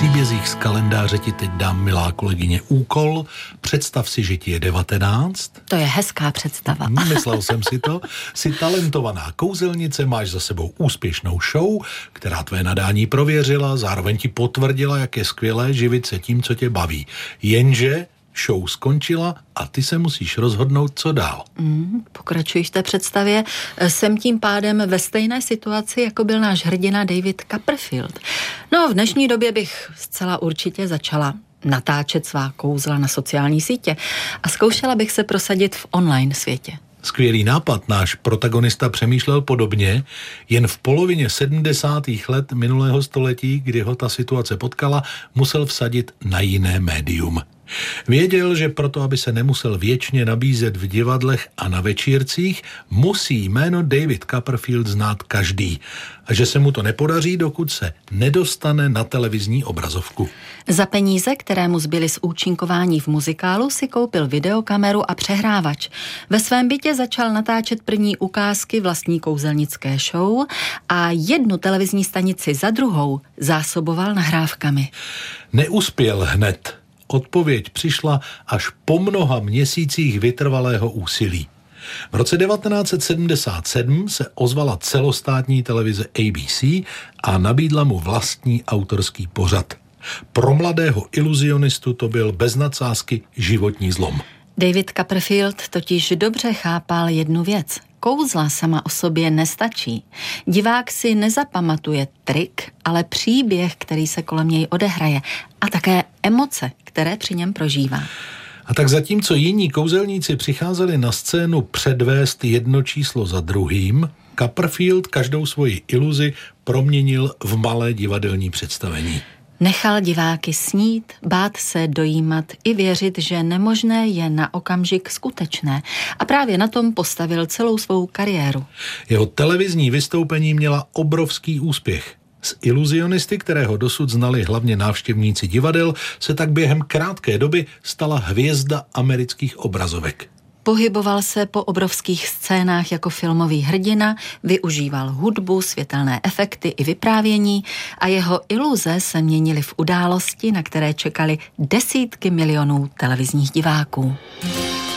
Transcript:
příbězích z kalendáře ti teď dám, milá kolegyně, úkol. Představ si, že ti je 19. To je hezká představa. Myslel jsem si to. Jsi talentovaná kouzelnice, máš za sebou úspěšnou show, která tvé nadání prověřila, zároveň ti potvrdila, jak je skvělé živit se tím, co tě baví. Jenže show skončila a ty se musíš rozhodnout, co dál. Pokračuji v té představě. Jsem tím pádem ve stejné situaci, jako byl náš hrdina David Copperfield. No, v dnešní době bych zcela určitě začala natáčet svá kouzla na sociální sítě a zkoušela bych se prosadit v online světě. Skvělý nápad, náš protagonista přemýšlel podobně, jen v polovině 70. let minulého století, kdy ho ta situace potkala, musel vsadit na jiné médium. Věděl, že proto, aby se nemusel věčně nabízet v divadlech a na večírcích, musí jméno David Copperfield znát každý a že se mu to nepodaří, dokud se nedostane na televizní obrazovku. Za peníze, které mu zbyly z účinkování v muzikálu, si koupil videokameru a přehrávač. Ve svém bytě začal natáčet první ukázky vlastní kouzelnické show a jednu televizní stanici za druhou zásoboval nahrávkami. Neuspěl hned. Odpověď přišla až po mnoha měsících vytrvalého úsilí. V roce 1977 se ozvala celostátní televize ABC a nabídla mu vlastní autorský pořad. Pro mladého iluzionistu to byl bez nadsázky životní zlom. David Copperfield totiž dobře chápal jednu věc. Kouzla sama o sobě nestačí. Divák si nezapamatuje trik, ale příběh, který se kolem něj odehraje a také emoce, které při něm prožívá. A tak zatímco jiní kouzelníci přicházeli na scénu předvést jedno číslo za druhým, Copperfield každou svoji iluzi proměnil v malé divadelní představení. Nechal diváky snít, bát se, dojímat i věřit, že nemožné je na okamžik skutečné. A právě na tom postavil celou svou kariéru. Jeho televizní vystoupení měla obrovský úspěch. Z iluzionisty, kterého dosud znali hlavně návštěvníci divadel, se tak během krátké doby stala hvězda amerických obrazovek. Pohyboval se po obrovských scénách jako filmový hrdina, využíval hudbu, světelné efekty i vyprávění a jeho iluze se měnily v události, na které čekali desítky milionů televizních diváků.